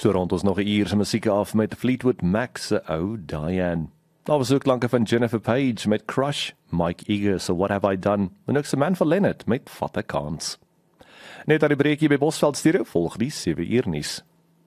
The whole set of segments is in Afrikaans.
So rond ons nog 'n uur se musiek af met Fleetwood Mac se ou Diane. Daar was ook klanke van Jennifer Page met Crush, Mike Eager se What Have I Done, en ook Samantha Leonard met Vat 'n Kans. Net aan die breekie by Bosveld Studio volg die 7 uur nuus.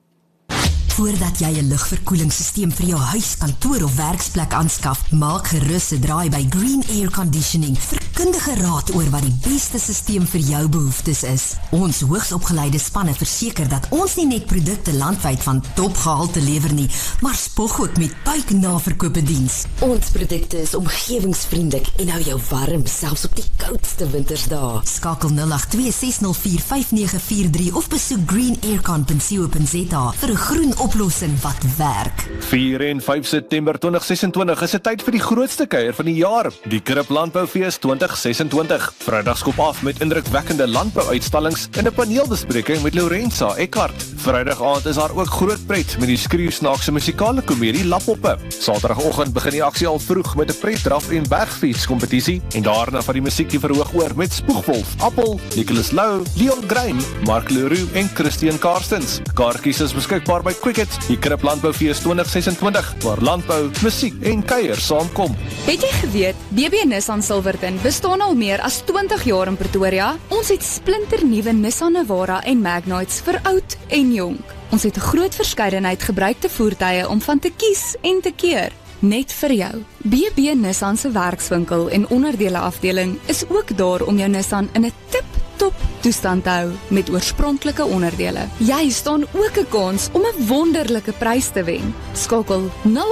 Voordat jy 'n lugverkoelingssysteem vir jou huis, kantoor of werksplek aanskaf, maak gerus 'n draai by Green Air Conditioning vir kundige raad oor wat die beste systeem vir jou behoeftes is. Ons hoogsopgeleide spanne verseker dat ons nie net produkte landwyd van topgehalte lewer nie, maar spog ook met buiknaverkope diens. Ons produkte is omgewingsvriendelik en hou jou warm, selfs op die koudste wintersdae. Skakel 082 604 5943 of besoek greenaircon.co.za vir 'n groen oplossing wat werk. 4 en 5 September 2026 is 'n tyd vir die grootste kuier van die jaar, die Krip Landboufees 2026. Vrydag skop af met indrukwekkende landbouuitstallings en 'n paneelbespreking met Lorenza Eckhart. Vrydag aand is daar ook groot pret met die skreeusnaakse musikale komedie Lappoppe. Saterdagoggend begin die aksie al vroeg met 'n pretdraf en bergfiets kompetisie en daarna van die musiek die verhoog oor met Spoegwolf, Appel, Nicholas Lou, Leon Grein, Mark Leroux en Christian Karstens. Kaartjies is beskikbaar by Quicket, die Krip Landboufees 2026, waar landbou, musiek en kuier saamkom. Het jy geweet, BB Nissan Silverton bestaan al meer as 20 jaar in Pretoria? Ons het splinternuwe Nissan Navara en Magnites vir oud en jonk. Ons het 'n groot verskeidenheid gebruikte voertuie om van te kies en te keer. Net vir jou. BB Nissan se werkswinkel en onderdele afdeling is ook daar om jou Nissan in 'n tip-top toestand te hou met oorspronklike onderdele. Jy staan ook 'n kans om 'n wonderlike prys te wen. Skakel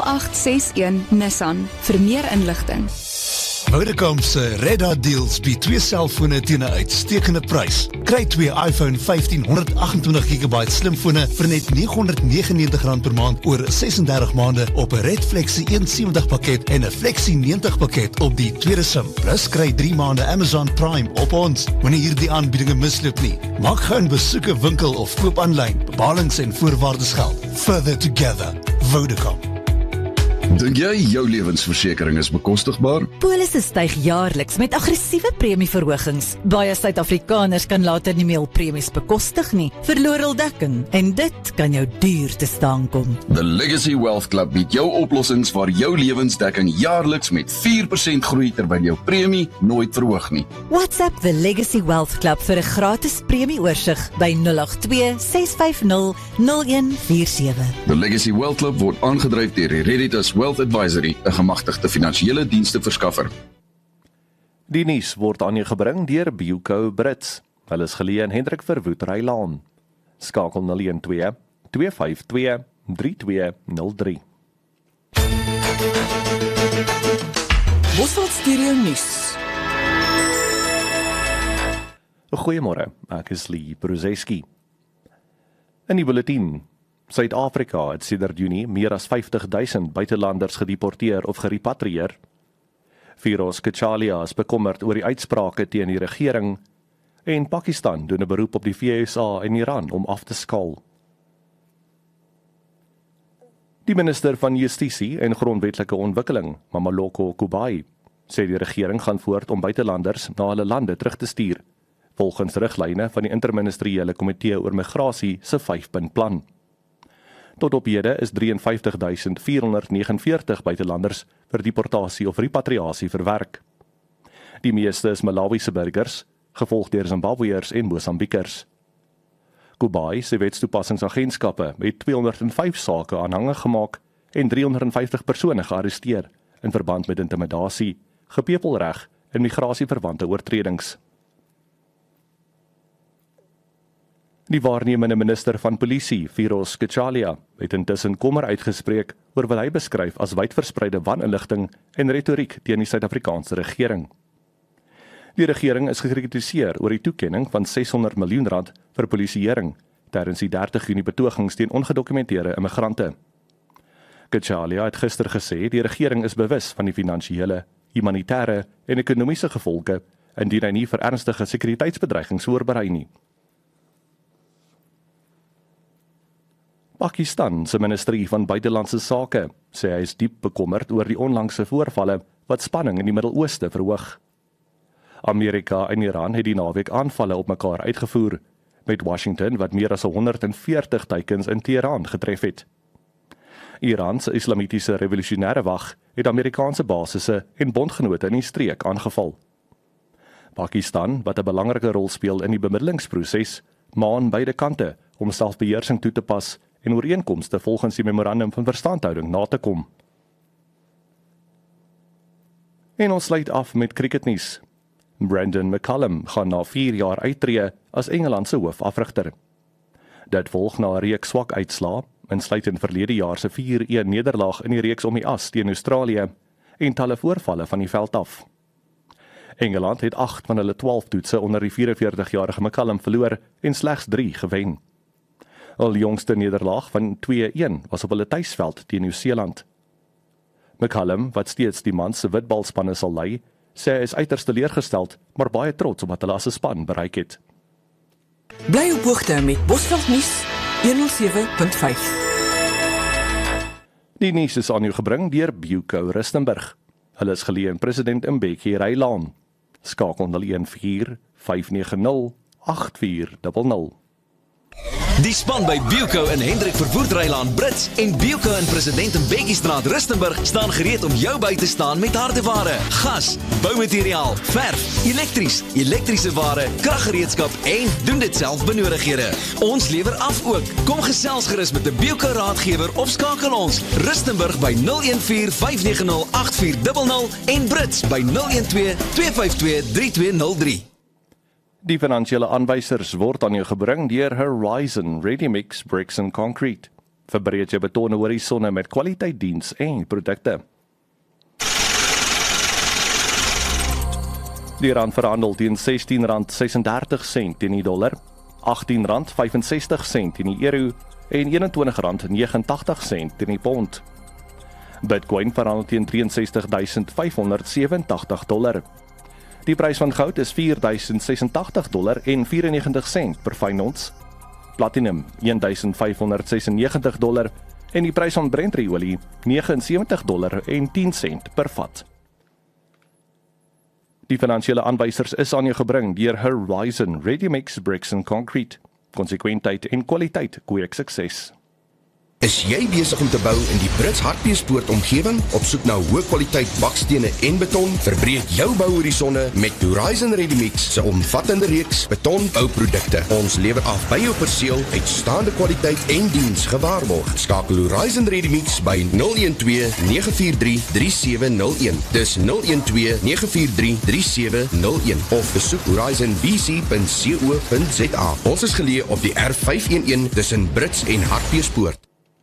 0861 Nissan vir meer inligting. Vodacom se Red Hot Deals bied 2 selfone teen 'n uitstekende prys. Kry 2 iPhone 15 128GB slimfone vir net R999 per maand oor 36 maande op 'n Red Flexi 170 pakket en 'n Flexi 90 pakket op die tweede SIM. Plus kry 3 maande Amazon Prime op ons. Moenie hierdie aanbiedinge misloop nie. Maak gou 'n besoek 'n winkel of koop aanlyn. Betalings en voorwaardes geld. Further together. Vodacom. Dink jy jou lewensversekering is bekostigbaar? Polisse styg jaarliks met aggressiewe premieverhogings. Baie Suid-Afrikaners kan later nie meer premies bekostig nie, verloor hul dekking en dit kan jou duur te staan kom. The Legacy Wealth Club bied jou oplossings waar jou lewensdekking jaarliks met 4% groei terwyl jou premie nooit verhoog nie. WhatsApp The Legacy Wealth Club vir 'n gratis premieoorsig by 082 650 0147. The Legacy Wealth Club word aangedryf deur die Redditus Wealth Advisory, 'n gemagtigde finansiële diensteverskaffer. Die nuus word aan jou gebring deur Bioco Brits. Hulle is geleë in Hendrik Verwoerd Rylaan. Skakel 012 252 3203. Bosveld Studio Nuus. Goeiemôre, ek is Lee Bruzeski. In die bulletin: Suid-Afrika het sedert Junie meer as 50.000 buitelanders gedeporteer of gerepatrieer. Firoz Kachalia is bekommerd oor die uitsprake teen die regering en Pakistan doen 'n beroep op die VSA en Iran om af te skaal. Die minister van Justisie en Grondwetlike Ontwikkeling, Mamaloko Kubai, sê die regering gaan voort om buitelanders na hulle lande terug te stuur, volgens riglyne van die interministeriële komitee oor migrasie se 5-puntplan. Tot op hede is 53.449 buitelanders vir deportasie of repatriasie verwerk. Die meeste is Malawiese burgers, gevolg deur Zimbabweërs en Mosambiekers. Kubai se wetstoepassingsagentskappe het 205 sake aanhangig gemaak en 350 persone gearresteer in verband met intimidasie, gepepelreg en migrasieverwante oortredings. Die waarnemende minister van polisie, Firoz Kachalia, het intussen kommer uitgespreek oor wat hy beskryf as wydverspreide waninligting en retoriek teen die Suid-Afrikaanse regering. Die regering is gekritiseer oor die toekenning van R600 miljoen vir polisieering tydens die 30 Junie betogings teen ongedokumenteerde immigrante. Kachalia het gister gesê die regering is bewus van die finansiële, humanitêre en ekonomiese gevolge indien hy nie vir ernstige sekuriteitsbedreigings voorberei nie. Pakistan se ministerie van buitelandse sake sê hy is diep bekommerd oor die onlangse voorvalle wat spanning in die Midde-Ooste verhoog. Amerika en Iran het die naweek aanvalle op mekaar uitgevoer, met Washington wat meer as 140 teikens in Teheran getref het. Iran se Islamitiese Revolusionêre Wag het Amerikaanse basisse en bondgenote in die streek aangeval. Pakistan, wat 'n belangrike rol speel in die bemiddelingsproses, maan beide kante om selfbeheersing toe te pas en ooreenkomste volgens die memorandum van verstandhouding na te kom. En ons sluit af met cricketnuus. Brandon McCullum gaan na 4 jaar uittreë as Engeland se hoofafrigter. Dit volg na 'n reeks swak uitslae, insluitend verlede jaar se 4-1 nederlaag in die reeks om die as teen Australië en talle voorvalle van die veld af. Engeland het 8 van hulle 12 toetse onder die 44-jarige McCullum verloor en slegs 3 gewen. Hul jongste nederlaag van 2-1 was op hulle tuisveld teen Nieu-Seeland. McCullum, wat steeds die man se witbalspanne sal lei, sê hy is uiters teleurgesteld, maar baie trots op wat hulle as 'n span bereik het. Bly op hoogte met Bosveld nuus 107.5. Die nuus is aan u gebring deur Buco Rustenburg. Hulle is geleë in President Mbeki Rylaan. Skakel 014 590 8400. Die span by Buco in Hendrik Verwoerd Rylaan Brits en Buco in President Mbeki Straat Rustenburg staan gereed om jou by te staan met hardeware, gas, boumateriaal, verf, elektriese ware, kraggereedskap en doen dit self benodighede. Ons lewer af ook. Kom gesels gerus met 'n Buco raadgewer of skakel ons Rustenburg by 014 590 8400 en Brits by 012 252 3203. Die finansiële aanwysers word aan jou gebring deur Horizon Ready Mix Bricks and Concrete. Verbreek jou betone horisonne met kwaliteit diens en produkte. Die rand verhandel teen R16.36 teen die dollar, R18.65 teen die euro en R21.89 teen die pond. Bitcoin verhandel teen $63,587. Die prys van goud is $4,086 en 94 sent per fyn ons. Platinum $1,596 en die prys van Brent-olie $79 en 10 sent per vat. Die finansiële aanwysers is aan jou gebring deur Horizon Ready Mix Bricks and Concrete. Konsekwentheid en kwaliteit kweek sukses. Is jy besig om te bou in die Brits Hartbeespoort omgewing? Op soek na hoë kwaliteit bakstene en beton? Verbreek jou bouhorisonne met Horizon Ready Mix se omvattende reeks betonbouprodukte. Ons lewer af by jou perseel, uitstaande kwaliteit en diens gewaarborg. Skakel Horizon Ready Mix by 012 943 3701. Dis 012 943 3701 of besoek horizonbc.co.za. Ons is geleë op die R511 tussen Brits en Hartbeespoort.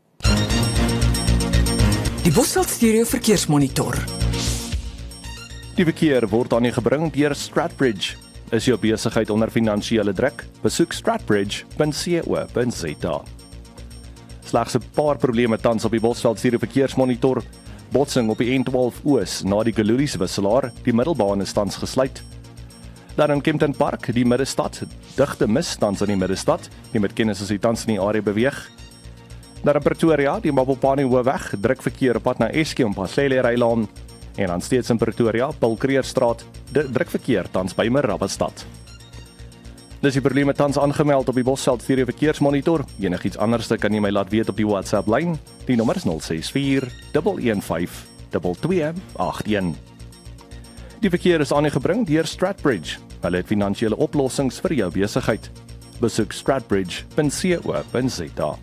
Die Bosveld Stereo Verkeersmonitor. Die verkeer word aan u gebring deur Stratbridge. Is jou besigheid onder finansiële druk? Besoek stratbridge.co.za. Slegs 'n paar probleme tans op die Bosveld Stereo Verkeersmonitor. Botsing op die N12 Oos na die Galories wisselaar, die middelbaan is tans gesluit. Dan in Kempton Park, die middestad, digte mis tans in die middestad, nie met kennis as die tans in die area beweeg. Daar in Pretoria, die Mabopane Hoofweg, druk verkeer op pad na Eskom Paslele Rylaan en dan steeds in Pretoria, Pilkreerstraat, druk verkeer tans by Marabastad. Dis die probleme tans aangemeld op die Bosveld Stereo Verkeersmonitor. Enigiets anders kan jy my laat weet op die WhatsApp lyn. Die nommer is 064 115 2281. Die verkeer is aan u gebring deur Stratbridge. Hulle het finansiële oplossings vir jou besigheid. Besoek stratbridge.co.za.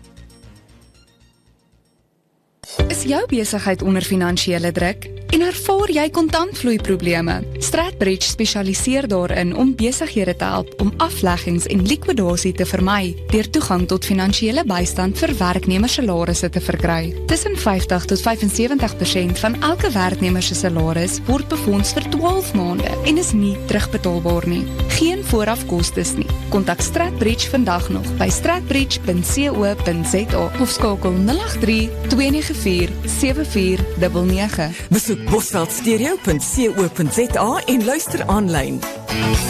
Is jou besigheid onder finansiële druk en ervaar jy kontantvloeiprobleme? Stratbridge spesialiseer daarin om besighede te help om afleggings en likwidasie te vermy deur toegang tot finansiële bystand vir werknemersalarisse te verkry. Tussen 50 tot 75% van elke werknemer se salaris word befonds vir 12 maande en is nie terugbetaalbaar nie. Geen voorafkostes nie. Kontak Stratbridge vandag nog by stratbridge.co.za of skakel 083 294 7499. Besoek bosveldstereo.co.za en luister aanlyn.